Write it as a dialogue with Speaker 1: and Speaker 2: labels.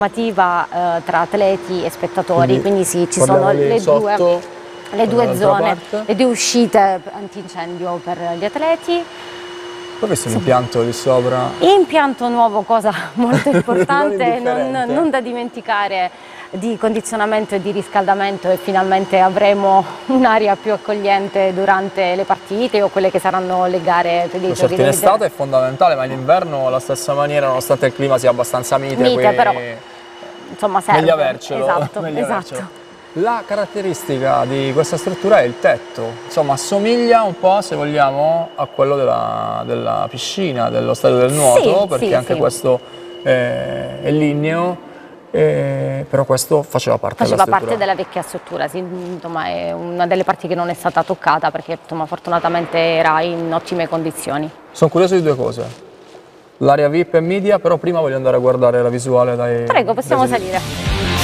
Speaker 1: Tra atleti e spettatori, quindi sì, ci sono le due zone, le due uscite antincendio per gli atleti.
Speaker 2: Poi questo è l'impianto lì sopra.
Speaker 1: Impianto nuovo, cosa molto importante, non da dimenticare, di condizionamento e di riscaldamento, e finalmente avremo un'aria più accogliente durante le partite o quelle che saranno le gare per i
Speaker 2: Certo, in estate è fondamentale, ma in inverno alla stessa maniera, nonostante il clima sia abbastanza mite
Speaker 1: però insomma serve.
Speaker 2: Meglio avercelo.
Speaker 1: Esatto,
Speaker 2: meglio
Speaker 1: esatto.
Speaker 2: avercelo. La caratteristica di questa struttura è il tetto, insomma assomiglia un po', se vogliamo, a quello della piscina, dello stadio del nuoto, perché anche questo è ligneo, però questo faceva parte della struttura.
Speaker 1: Faceva parte della vecchia struttura, sì, insomma, è una delle parti che non è stata toccata perché insomma, fortunatamente era in ottime condizioni.
Speaker 2: Sono curioso di due cose, l'area VIP e media, però prima voglio andare a guardare la visuale dai...
Speaker 1: Prego, possiamo salire.